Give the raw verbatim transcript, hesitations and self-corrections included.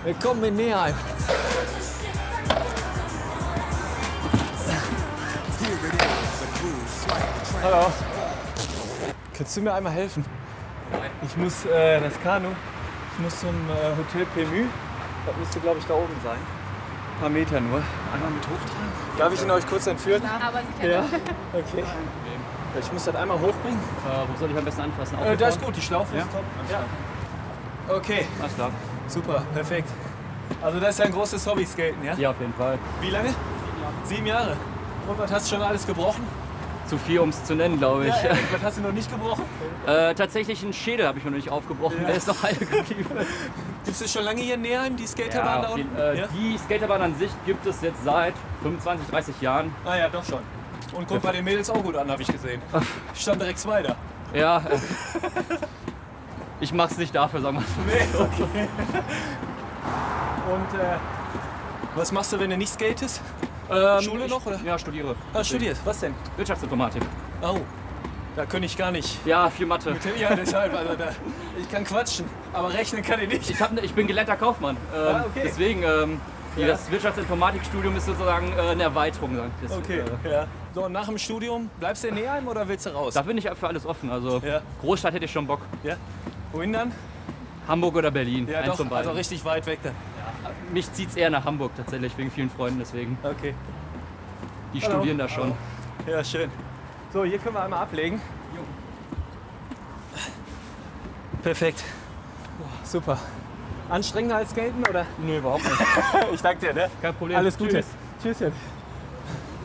Willkommen in Neheim. Hallo. Kannst du mir einmal helfen? Ich muss äh, das Kanu, ich muss zum äh, Hotel Pemü. Das müsste, glaube ich, da oben sein. Ein paar Meter nur. Einmal mit hochtragen. Darf ich ihn euch kurz entführen? Aber sicher. Ja. Okay. Ich muss das einmal hochbringen. Äh, wo soll ich am besten anfassen? Äh, das ist gut, die Schlaufe ja? ist top. Ja. Okay. Alles klar. Super, perfekt. Also das ist ja ein großes Hobby-Skaten, ja? Ja, auf jeden Fall. Wie lange? Sieben Jahre. Und was hast du schon alles gebrochen? Zu viel, um es zu nennen, glaube ich. Ja, ja. Was hast du noch nicht gebrochen? äh, tatsächlich einen Schädel habe ich noch nicht aufgebrochen, ja. Der ist noch heil geblieben. Gibt es schon lange hier in Neheim, die Skaterbahn ja, da unten? Äh, ja? Die Skaterbahn an sich gibt es jetzt seit fünfundzwanzig, dreißig Jahren. Ah ja, doch schon. Und kommt bei den Mädels auch gut an, habe ich gesehen. Stand direkt zwei da. Ja, äh, ich mach's nicht dafür, sagen wir mal. Nee, okay. Und äh, was machst du, wenn du nicht skatest? Ähm, Schule ich, noch, oder? Ja, studiere. Ah, studierst. Was denn? Wirtschaftsinformatik. Oh, da könnte ich gar nicht. Ja, viel Mathe. Ja, deshalb, also da, ich kann quatschen, aber rechnen kann ich nicht. Ich, hab, ich bin gelernter Kaufmann. Ähm, ah, okay. Deswegen, ähm, ja. Das Wirtschaftsinformatikstudium ist sozusagen äh, eine Erweiterung. Das, okay, äh, ja. So, und nach dem Studium bleibst du in Neheim oder willst du raus? Da bin ich für alles offen. Also ja. Großstadt hätte ich schon Bock. Ja. Wohin dann? Hamburg oder Berlin. Ja, eins doch, von beiden. also richtig weit weg dann. Ja. Mich zieht es eher nach Hamburg tatsächlich, wegen vielen Freunden deswegen. Okay. Die Hallo. studieren da schon. Ja, schön. So, hier können wir einmal ablegen. Jo. Perfekt. Super. Anstrengender als Skaten, oder? Nö, überhaupt nicht. Ich danke dir, ne? Kein Problem. Alles Gute. Tschüss. Tschüsschen.